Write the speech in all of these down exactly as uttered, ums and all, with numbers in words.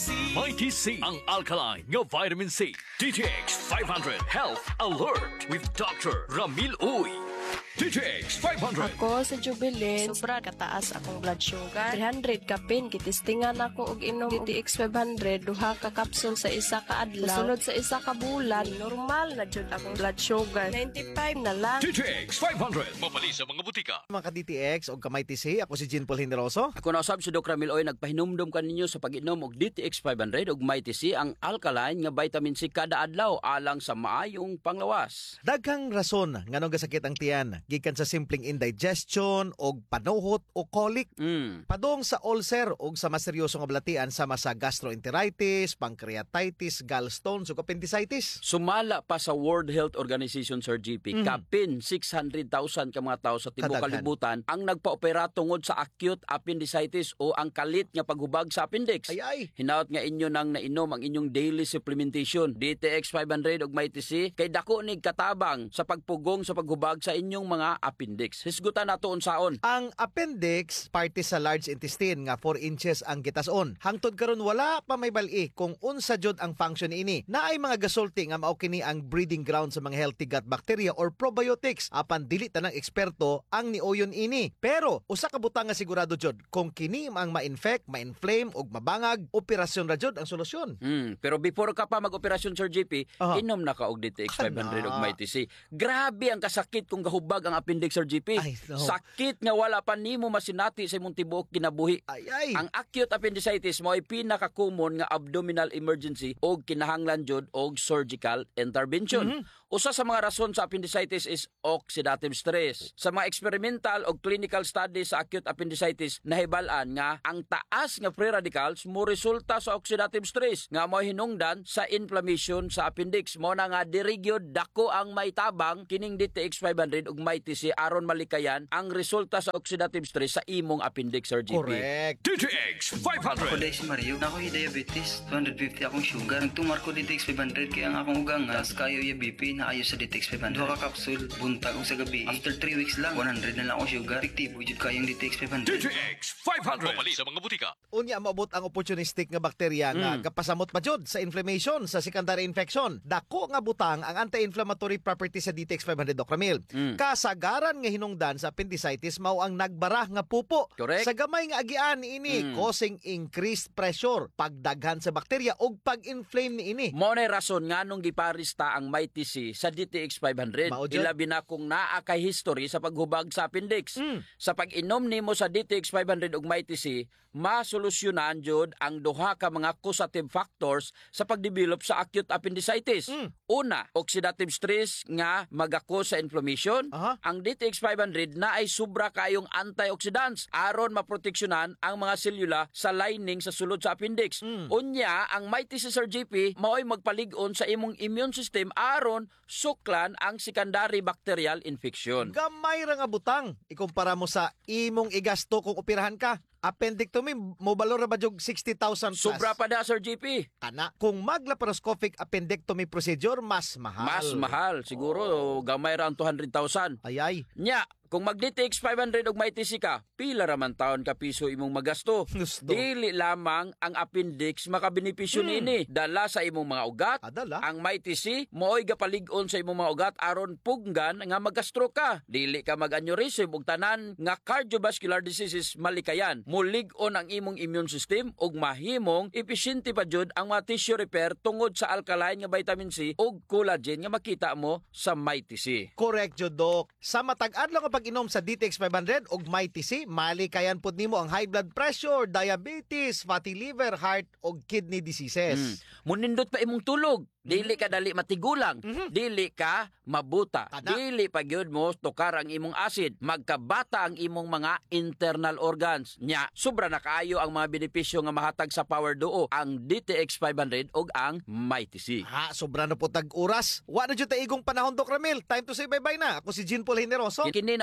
Mighty C ang alkaline nga vitamin C. D T X five hundred Health Alert with Doctor Ramil Uy. D T X five hundred. Ako sa Jubilin, sobra kataas akong blood sugar. three hundred kapin, kitistingan ako og inom D T X five hundred, duha ka kapsul sa isa ka adlaw. Sunod sa isa ka bulan, normal na jud akong blood sugar. ninety-five na lang. D T X five hundred. Mapali sa mga butika. Mga ka-D T X o kamay T C, ako si Jean Paul Generoso. Ako na usab si Doc Ramil Oy, nagpahinumdum kaninyo sa pag-inom og D T X five hundred ug Mighty C ang alkaline nga vitamin C kada adlaw alang sa maayong panglawas. Daghang rason nganong gasakit ang tiyan, gikan sa simpleng indigestion og panuhot o colic. Mm. Padong sa ulcer og sa mas seryoso nga balatian sama sa gastroenteritis, pancreatitis, gallstones ug appendicitis. Sumala pa sa World Health Organization Sir G P, Mhm. kapin six hundred thousand ka mga tao sa tibuok Kadaghan. kalibutan ang nagpaopera tungod sa acute appendicitis o ang kalit nga paghubag sa appendix. Ay ay. Hinaot nga inyo nang nainom ang inyong daily supplementation D T X five hundred ug Mighty C kay dako nig katabang sa pagpugong sa paghubag sa inyong mga appendix. Hisgutan nato unsaon. Ang appendix, parte sa large intestine nga four inches ang gitason. Hangtod karon wala pa may bal-i kung unsa jud ang function ini. Naay mga gasulti nga mao kini ang breeding ground sa mga healthy gut bacteria or probiotics. Apan dili tanang eksperto ang niuyon ini. Pero usa ka butang nga sigurado jud kung kini ang ma-infect, ma-inflame ug mabangag, operasyon ra jud ang solusyon. Hmm, pero before ka pa mag-operasyon Sir G P, Aha. inom na ka og D T X five hundred ug Kana. Mighty C. Grabe ang kasakit kung gahubag ang appendix Sir G P. Ay, no. Sakit nga wala pa nimo masinati sa imong tibuok kinabuhi. Ay ay. Ang acute appendicitis mo ay pinaka-common nga abdominal emergency og kinahanglan jud og surgical intervention. Mm-hmm. Usa sa mga rason sa appendicitis is oxidative stress. Sa mga experimental o clinical studies sa acute appendicitis, nahibal-an nga ang taas nga free radicals mo resulta sa oxidative stress nga mo hinungdan sa inflammation sa appendix. Mo na nga dirigyod dako ang may tabang kining D T X five hundred ug Mighty C aron malikayan ang resulta sa oxidative stress sa imong appendix Sir G P. Correct. D T X five Ako hundred. dahil si Mario, na ako yung diabetes, two hundred fifty akong sugar. Nagtumar ko D T X five hundred kaya ang akong ugang nga, tas kayo yung B P na ayo sa D T X five hundred. Duha ka kapsul, buntag ko sa gabi. After three weeks lang, one hundred na lang ako sugar. Fiktibo jud kayong D T X five D hundred. T X five hundred. Mapali sa mga butika. Unya maabot ang opportunistic nga bakterya nga Mm. kapasamot pa jud sa inflammation sa secondary infection. Dako nga butang ang anti-inflammatory property sa D T X five hundred Doc Ramil. Mm. Kasagaran nga hinungdan sa appendicitis mao ang nagbara nga pupo. Correct. Sa gamay nga agian ini Mm. causing increased pressure, pagdaghan sa bakterya ug pag-inflame ni ini. Mo na rason nga nung giparista ang Mighty C sa D T X five hundred. Mao dyan. Ilabi na kung naa kay history sa paghubag sa appendix. Mm. Sa pag-inom nimo sa D T X five hundred ug Mighty C, masolusyonan jud ang duha ka mga causative factors sa pagdevelop sa acute appendicitis. Mm. Una, oxidative stress nga magako sa inflammation. Aha. Ang D T X five hundred na ay sobra kayong antioxidants aron maproteksyonan ang mga selula sa lining sa sulod sa appendix. Mm. Unya, ang Mighty C Sir G P mao'y magpalig-on sa imong immune system aron suklan ang secondary bacterial infection. Gamay ra nga butang ikumpara mo sa imong igasto kung operahan ka. Appendectomy mo balor ra ba jog sixty thousand plus. Sobra pa na Sir G P. Kana. Kung mag-laparoscopic appendectomy procedure, mas mahal. Mas mahal. Siguro gamay ra ang two hundred thousand. Ay ay. Nya, kung mag-D T X five hundred og Mighty C ka, pila raman taon ka piso imong magasto. Gusto. Dili lamang ang appendix makabenepisyo nini. Dala sa imong mga ugat. Adala. Ang Mighty C mo'y gapalig-on sa imong mga ugat aron punggan nga magastro ka. Dili ka mag-aneurysm ug tanan nga cardiovascular diseases malikayan. Mulig-on ang imong immune system ug mahimong epesyente pa jud ang mga tissue repair tungod sa alkaline nga vitamin C ug collagen nga makita mo sa Mighty C. Correct jud Doc. Sa matag-adlaw nga pag-inom sa D T X five hundred ug Mighty C, malikayan pud nimo ang high blood pressure, diabetes, fatty liver, heart ug kidney diseases. Mm. Munindot pa imong tulog. Dili ka dali matigulang. Dili ka mabuta. Tada. Dili pa gyud mo tukar ang imong acid. Magkabata ang imong mga internal organs. Nya, sobra na kaayo ang mga benepisyo nga mahatag sa Power Duo, ang D T X five hundred ug ang Mighty C. Ha, sobra na po tag oras. Wa na jud ta igong panahon Doc Ramil. Time to say bye-bye na. Ako si Jean Paul Generoso. Kini na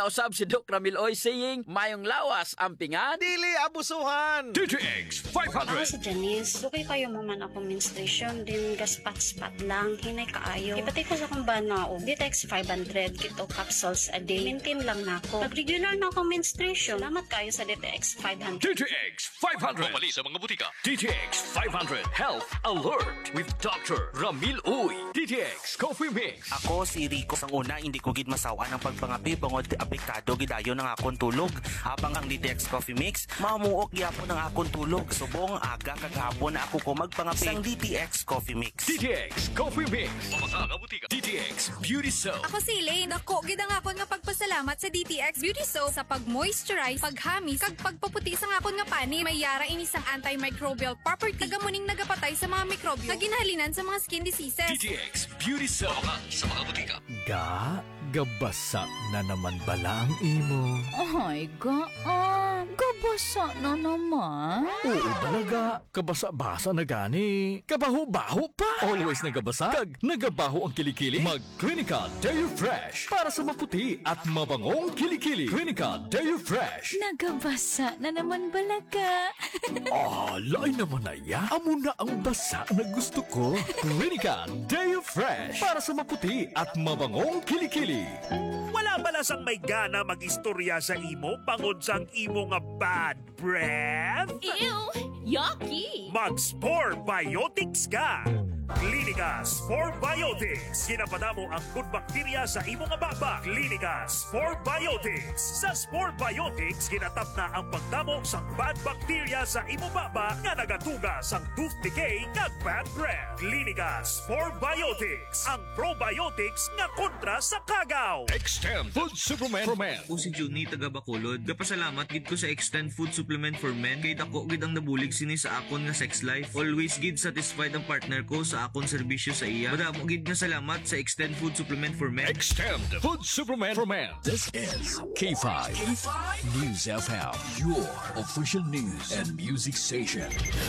Nausab si Doc Ramil Uy saying, mayong lawas ang pingan. Dili abusuhan. D T X five Ako hundred. si Janice. Dugay kayo maman ako menstruation. Din gaspat-spat lang. Hinay kaayo. Ipatay ko sa kong bana o. D T X five hundred. Kito capsules a day. Maintain lang na ako. Pag-regular na akong menstruation. Salamat kayo sa D T X five hundred. D T X five hundred. Pumali sa mga butika. D T X five hundred Health Alert with Doctor Ramil Uy. D T X Coffee Mix. Ako si Rico sang una hindi ko gid masawa ng pagpangapi bangod apektado gidayon ng akong tulog habang ang D T X Coffee Mix mamuok gyapon ng akong tulog subong aga kagahapon na ako ko magpangapi sang D T X Coffee Mix. D T X Coffee Mix. Pamasa nga butika. D T X Beauty Soap. Ako si Elaine. Dako gid ang akon nga pagpasalamat sa D T X Beauty Soap sa pag-moisturize, paghamis, kag pagpaputi sa akon nga pani. May yara ini sang antimicrobial property. Kagamuning nagapatay sa mga mikrobyo nga ginhalinan sa mga skin diseases. D T X Beauty Soap. Pamasa sa mga butika. Ga, gabasa na naman bala ang imo. Ay, gaan. Kabasa na naman. Oo talaga, kabasa-basa na gani. Kabaho-baho pa. Always nagabasa, kag nagabaho ang kilikili. Mag Clinica Deo Fresh para sa maputi at mabangong kilikili. Clinica Deo Fresh. Nagabasa na naman balaga. Ah, lain naman na ya. Amo na ang basa na gusto ko. Clinica Deo Fresh para sa maputi at mabangong kilikili. Wala bala sang may gana mag-istorya sa imo bangod sang imo nga bad breath? Ew! Yucky! Mag-Spore Biotics ka! Clinica Spore Biotics. Ginapadamo ang good bacteria sa imo nga baba. Clinica Spore Biotics. Sa Spore Biotics, ginatap na ang pagdamo sang bad bacteria sa imo baba nga nagatuga sang tooth decay nga bad breath. Clinica Spore Biotics. Ang probiotics nga kontra sa kagaw. Extend Food Supplement for Men. Ako si Juni taga Bacolod. Gapasalamat gid ko sa Extend Food Supplement for Men kay dako gid ang nabulig sini sa akon nga sex life. Always gid satisfied ang partner ko sa akon serbisyo sa iya. Madamo gid nga salamat sa Extend Food Supplement for Men. Extend Food Supplement for Men. This is K five News F M, your official news and music station.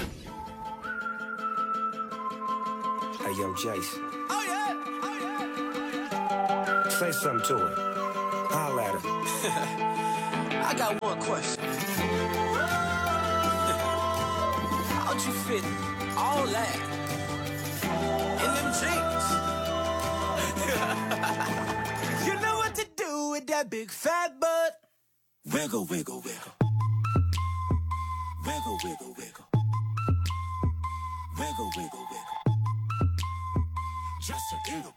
Hey, yo, Jace. Oh, yeah. Oh, yeah. Say something to him. Holla at him. I got one question. How'd you fit all that in them jeans? You know what to do with that big fat butt. Wiggle, wiggle, wiggle. Wiggle, wiggle, wiggle. Wiggle, wiggle, wiggle. Just a little.